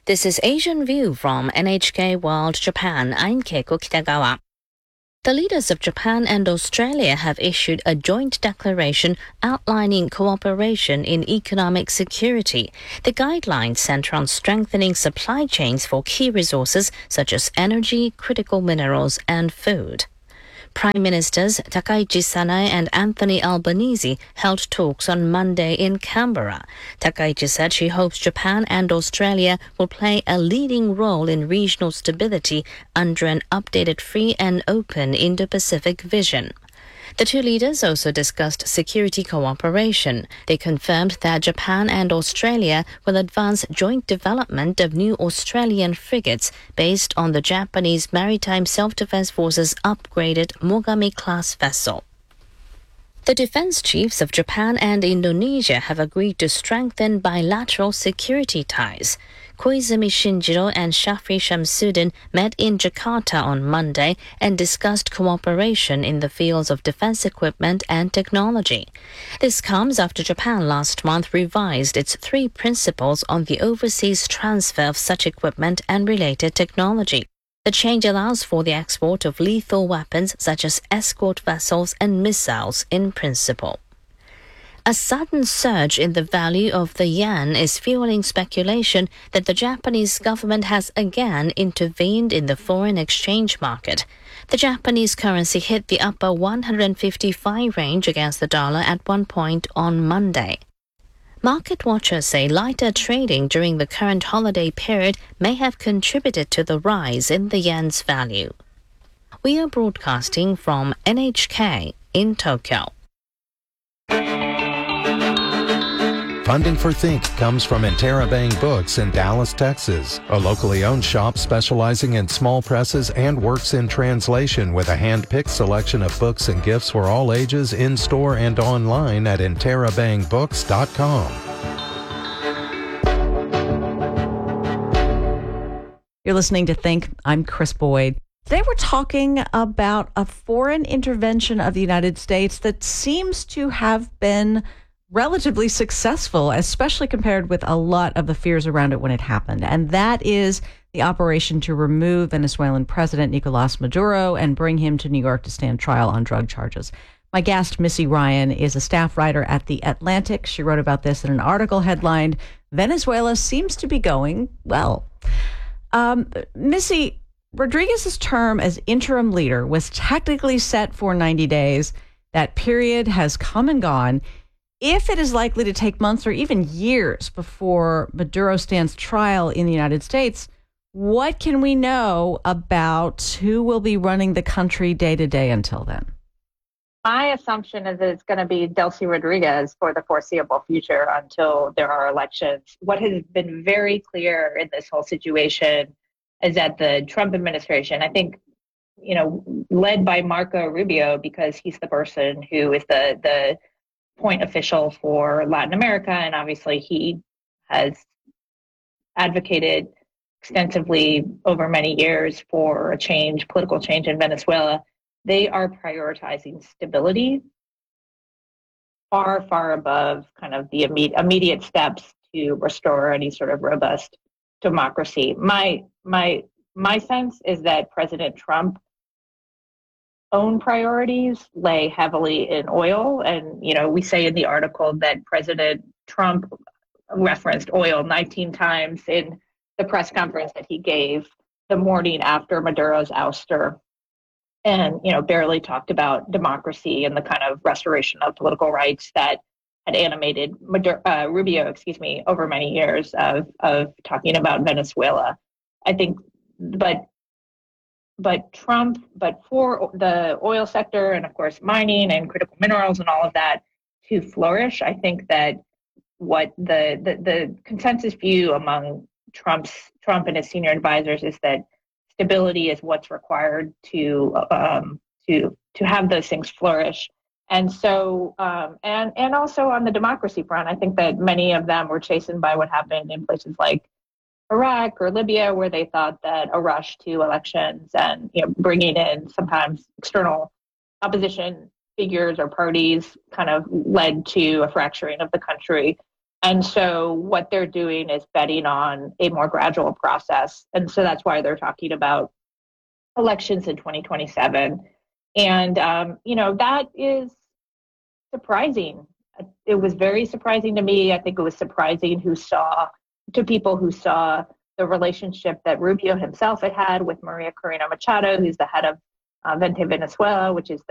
This is Asian View from NHK World Japan. I'm Keiko Kitagawa. The leaders of Japan and Australia have issued a joint declaration outlining cooperation in economic security. The guidelines center on strengthening supply chains for key resources such as energy, critical minerals, and food. Prime Ministers Takaichi Sanae and Anthony Albanese held talks on Monday in Canberra. Takaichi said she hopes Japan and Australia will play a leading role in regional stability under an updated free and open Indo-Pacific vision. The two leaders also discussed security cooperation. They confirmed that Japan and Australia will advance joint development of new Australian frigates based on the Japanese Maritime Self-Defense Force's upgraded Mogami-class vessel. The defense chiefs of Japan and Indonesia have agreed to strengthen bilateral security ties. Koizumi Shinjiro and Shafri Shamsuddin met in Jakarta on Monday and discussed cooperation in the fields of defense equipment and technology. This comes after Japan last month revised its 3 principles on the overseas transfer of such equipment and related technology. The change allows for the export of lethal weapons such as escort vessels and missiles in principle. A sudden surge in the value of the yen is fueling speculation that the Japanese government has again intervened in the foreign exchange market. The Japanese currency hit the upper 155 range against the dollar at one point on Monday. Market watchers say lighter trading during the current holiday period may have contributed to the rise in the yen's value. We are broadcasting from NHK in Tokyo. Funding for Think comes from Interabang Books in Dallas, Texas, a locally owned shop specializing in small presses and works in translation with a hand-picked selection of books and gifts for all ages in-store and online at interabangbooks.com. You're listening to Think. I'm Chris Boyd. Today we're talking about a foreign intervention of the United States that seems to have been relatively successful, especially compared with a lot of the fears around it when it happened. And that is the operation to remove Venezuelan President Nicolas Maduro and bring him to New York to stand trial on drug charges. My guest, Missy Ryan, is a staff writer at The Atlantic. She wrote about this in an article headlined, "Venezuela Seems to Be Going Well." Missy, Rodriguez's term as interim leader was technically set for 90 days. That period has come and gone. If it is likely to take months or even years before Maduro stands trial in the United States, what can we know about who will be running the country day to day until then? My assumption is that it's going to be Delcy Rodriguez for the foreseeable future until there are elections. What has been very clear in this whole situation is that the Trump administration, I think, led by Marco Rubio, because he's the person who is the point official for Latin America, and obviously he has advocated extensively over many years for a change, political change in Venezuela. They are prioritizing stability far, far above kind of the immediate steps to restore any sort of robust democracy. My sense is that President Trump own priorities lay heavily in oil. And, we say in the article that President Trump referenced oil 19 times in the press conference that he gave the morning after Maduro's ouster, and, barely talked about democracy and the kind of restoration of political rights that had animated Rubio, over many years of talking about Venezuela. I think, but for the oil sector and, of course, mining and critical minerals and all of that to flourish, I think that what the consensus view among Trump and his senior advisors is that stability is what's required to have those things flourish. And so, and also on the democracy front, I think that many of them were chastened by what happened in places like Iraq or Libya, where they thought that a rush to elections and bringing in sometimes external opposition figures or parties kind of led to a fracturing of the country. And so what they're doing is betting on a more gradual process. And so that's why they're talking about elections in 2027. And, that is surprising. It was very surprising to me. I think it was surprising to people who saw the relationship that Rubio himself had with Maria Corina Machado, who's the head of Vente Venezuela, which is